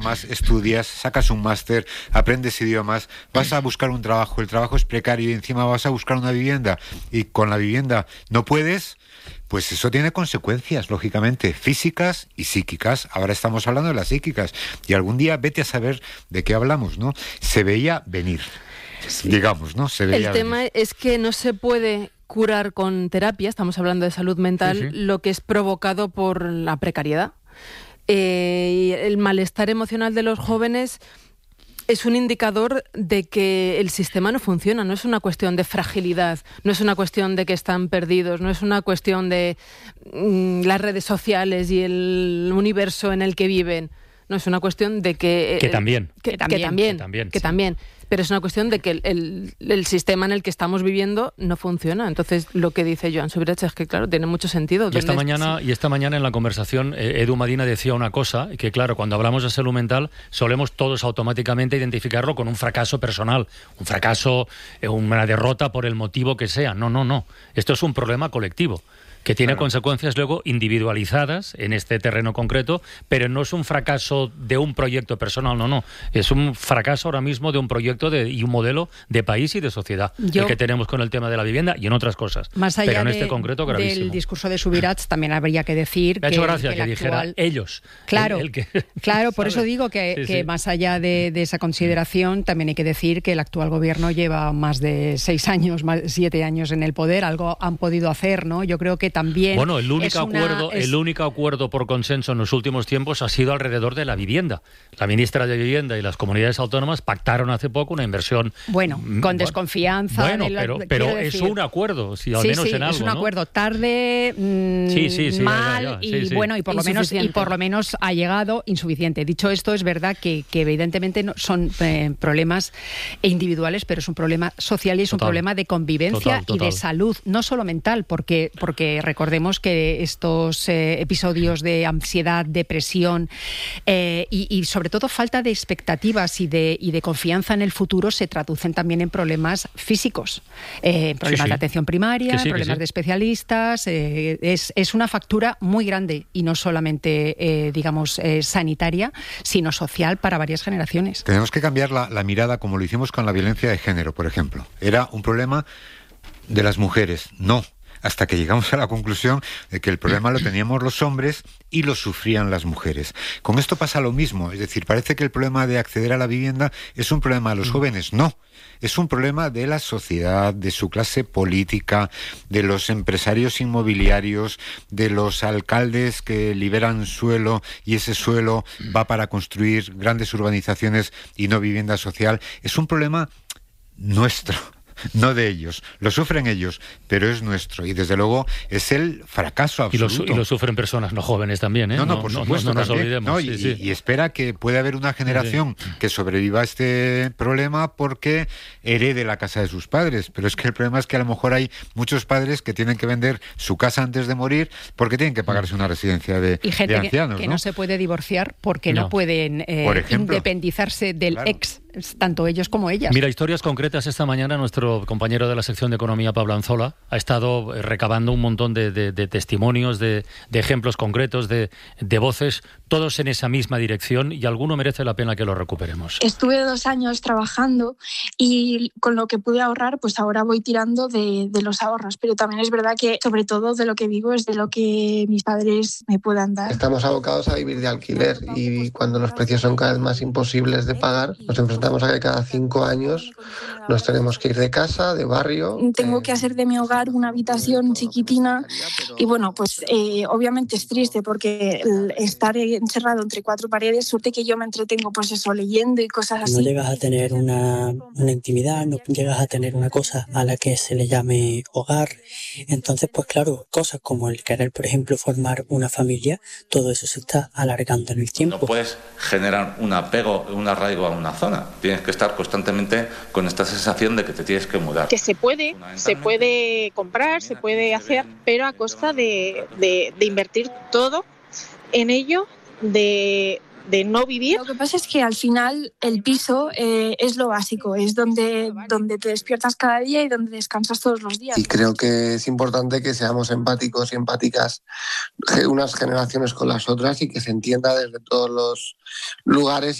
más estudias, sacas un máster, aprendes idiomas, vas a buscar un trabajo, el trabajo es precario y encima vas a buscar una vivienda y con la vivienda no puedes, pues eso tiene consecuencias, lógicamente, físicas y psíquicas. Ahora estamos hablando de las psíquicas y algún día vete a saber de qué hablamos, ¿no? Se veía venir, digamos, ¿no? Se veía El tema es que no se puede curar con terapia, estamos hablando de salud mental, lo que es provocado por la precariedad. El malestar emocional de los jóvenes es un indicador de que el sistema no funciona, no es una cuestión de fragilidad, no es una cuestión de que están perdidos, no es una cuestión de las redes sociales y el universo en el que viven, no es una cuestión de que... Que también. Pero es una cuestión de que el sistema en el que estamos viviendo no funciona. Entonces, lo que dice Joan Subirats es que, claro, tiene mucho sentido. Y esta mañana en la conversación, Edu Madina decía una cosa, que claro, cuando hablamos de salud mental, solemos todos automáticamente identificarlo con un fracaso personal, un fracaso, una derrota por el motivo que sea. No. Esto es un problema colectivo, que tiene consecuencias luego individualizadas en este terreno concreto, pero no es un fracaso de un proyecto personal, no. Es un fracaso ahora mismo de un proyecto y un modelo de país y de sociedad, el que tenemos con el tema de la vivienda y en otras cosas. Más allá pero en este concreto, gravísimo. Del discurso de Subirats, también habría que decir Me ha hecho gracia que dijera ellos. Claro, claro, por ¿sabes? eso digo que más allá de esa consideración, también hay que decir que el actual gobierno lleva más de 7 años en el poder, algo han podido hacer, ¿no? Yo creo que también... Bueno, el único acuerdo por consenso en los últimos tiempos ha sido alrededor de la vivienda. La ministra de Vivienda y las comunidades autónomas pactaron hace poco una inversión... con desconfianza... pero es un acuerdo, si al menos en algo, es un acuerdo tarde, mal, y por lo menos ha llegado insuficiente. Dicho esto, es verdad que evidentemente no son problemas individuales, pero es un problema social y es un problema de convivencia y de salud, no solo mental, porque recordemos que estos episodios de ansiedad, depresión y sobre todo falta de expectativas y de confianza en el futuro se traducen también en problemas físicos, problemas de atención primaria, problemas de especialistas. Es una factura muy grande y no solamente, sanitaria, sino social para varias generaciones. Tenemos que cambiar la mirada, como lo hicimos con la violencia de género, por ejemplo. Era un problema de las mujeres, no. Hasta que llegamos a la conclusión de que el problema lo teníamos los hombres y lo sufrían las mujeres. Con esto pasa lo mismo, es decir, parece que el problema de acceder a la vivienda es un problema de los jóvenes. No, es un problema de la sociedad, de su clase política, de los empresarios inmobiliarios, de los alcaldes que liberan suelo y ese suelo va para construir grandes urbanizaciones y no vivienda social. Es un problema nuestro. No de ellos, lo sufren ellos, pero es nuestro y desde luego es el fracaso absoluto. Y lo sufren personas no jóvenes también, ¿eh? No, por supuesto, no nos olvidemos. Y espera que pueda haber una generación que sobreviva a este problema porque herede la casa de sus padres, pero es que el problema es que a lo mejor hay muchos padres que tienen que vender su casa antes de morir porque tienen que pagarse una residencia de ancianos. Que no se puede divorciar porque no pueden independizarse del ex, tanto ellos como ellas. Mira, historias concretas. Esta mañana nuestro compañero de la sección de Economía, Pablo Anzola, ha estado recabando un montón de testimonios, de ejemplos concretos, de voces, todos en esa misma dirección, y alguno merece la pena que lo recuperemos. Estuve 2 años trabajando y con lo que pude ahorrar, pues ahora voy tirando de los ahorros, pero también es verdad que sobre todo de lo que vivo es de lo que mis padres me puedan dar. Estamos abocados a vivir de alquiler y cuando los precios son cada vez más imposibles de pagar, nos enfrentamos a que cada 5 años nos tenemos que ir de casa, de barrio. Tengo que hacer de mi hogar una habitación chiquitina y bueno, pues obviamente es triste porque estar encerrado entre 4 paredes, suerte que yo me entretengo pues eso, leyendo y cosas así. No llegas a tener una intimidad, no llegas a tener una cosa a la que se le llame hogar. Entonces, pues claro, cosas como el querer, por ejemplo, formar una familia, todo eso se está alargando en el tiempo. No puedes generar un apego, un arraigo a una zona. Tienes que estar constantemente con esta sensación de que te tienes que mudar. Que se puede comprar, se puede hacer, pero a costa de invertir todo en ello, de no vivir. Lo que pasa es que al final el piso es lo básico, es donde te despiertas cada día y donde descansas todos los días. Y creo que es importante que seamos empáticos y empáticas unas generaciones con las otras y que se entienda desde todos los lugares